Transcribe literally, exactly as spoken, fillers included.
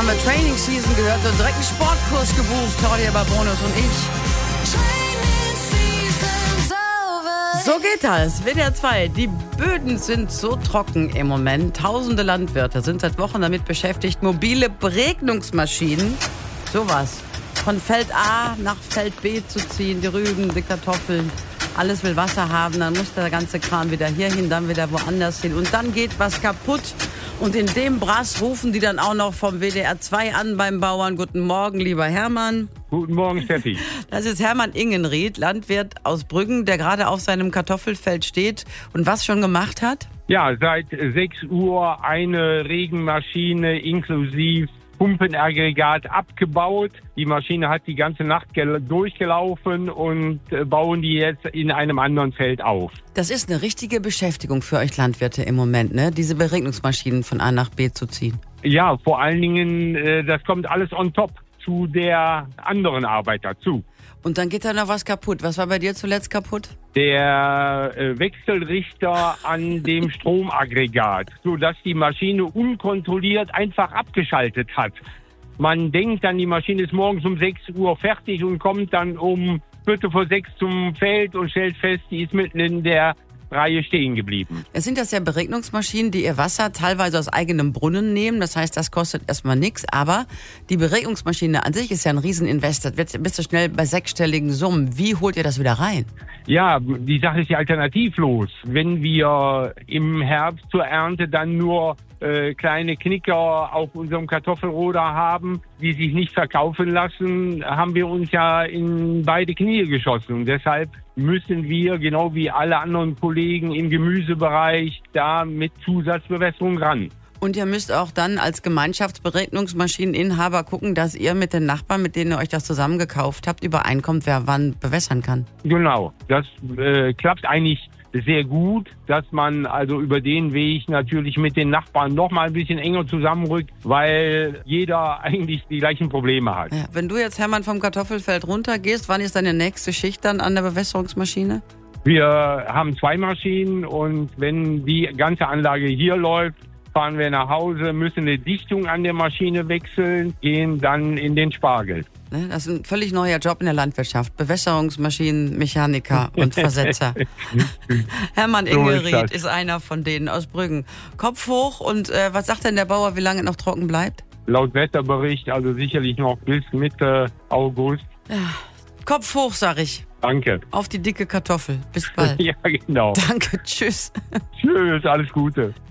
haben wir Training Season gehört und direkt einen Sportkurs gebucht, Claudia Babronus und ich. So geht das. W D R zwei. Die Böden sind so trocken im Moment. Tausende Landwirte sind seit Wochen damit beschäftigt, mobile Beregnungsmaschinen, sowas, von Feld A nach Feld B zu ziehen. Die Rüben, die Kartoffeln, alles will Wasser haben. Dann muss der ganze Kram wieder hierhin, dann wieder woanders hin. Und dann geht was kaputt. Und in dem Brass rufen die dann auch noch vom W D R zwei an beim Bauern. Guten Morgen, lieber Hermann. Guten Morgen, Steffi. Das ist Hermann Ingenried, Landwirt aus Brüggen, der gerade auf seinem Kartoffelfeld steht und was schon gemacht hat? Ja, seit sechs Uhr eine Regenmaschine inklusive Pumpenaggregat abgebaut. Die Maschine hat die ganze Nacht durchgelaufen und bauen die jetzt in einem anderen Feld auf. Das ist eine richtige Beschäftigung für euch Landwirte im Moment, ne? Diese Beregnungsmaschinen von A nach B zu ziehen. Ja, vor allen Dingen, das kommt alles on top zu der anderen Arbeit dazu. Und dann geht da noch was kaputt. Was war bei dir zuletzt kaputt? Der äh, Wechselrichter an dem Stromaggregat, sodass die Maschine unkontrolliert einfach abgeschaltet hat. Man denkt dann, die Maschine ist morgens um sechs Uhr fertig und kommt dann um Viertel vor sechs zum Feld und stellt fest, die ist mitten in der Reihe stehen geblieben. Es sind das ja Beregnungsmaschinen, die ihr Wasser teilweise aus eigenem Brunnen nehmen. Das heißt, das kostet erstmal nichts. Aber die Beregnungsmaschine an sich ist ja ein Rieseninvest. Bist du schnell bei sechsstelligen Summen. Wie holt ihr das wieder rein? Ja, die Sache ist ja alternativlos. Wenn wir im Herbst zur Ernte dann nur äh, kleine Knicker auf unserem Kartoffelroder haben, die sich nicht verkaufen lassen, haben wir uns ja in beide Knie geschossen. Und deshalb müssen wir, genau wie alle anderen Kollegen im Gemüsebereich, da mit Zusatzbewässerung ran. Und ihr müsst auch dann als Gemeinschaftsberegnungsmaschineninhaber gucken, dass ihr mit den Nachbarn, mit denen ihr euch das zusammen gekauft habt, übereinkommt, wer wann bewässern kann. Genau, das äh, klappt eigentlich sehr gut, dass man also über den Weg natürlich mit den Nachbarn noch mal ein bisschen enger zusammenrückt, weil jeder eigentlich die gleichen Probleme hat. Ja, wenn du jetzt, Hermann, vom Kartoffelfeld runtergehst, wann ist deine nächste Schicht dann an der Bewässerungsmaschine? Wir haben zwei Maschinen und wenn die ganze Anlage hier läuft, fahren wir nach Hause, müssen eine Dichtung an der Maschine wechseln, gehen dann in den Spargel. Das ist ein völlig neuer Job in der Landwirtschaft. Bewässerungsmaschinenmechaniker und Versetzer. Hermann Ingenried so ist, ist einer von denen aus Brüggen. Kopf hoch und äh, was sagt denn der Bauer, wie lange noch trocken bleibt? Laut Wetterbericht also sicherlich noch bis Mitte August. Ja. Kopf hoch, sag ich. Danke. Auf die dicke Kartoffel. Bis bald. Ja, genau. Danke, tschüss. Tschüss, alles Gute.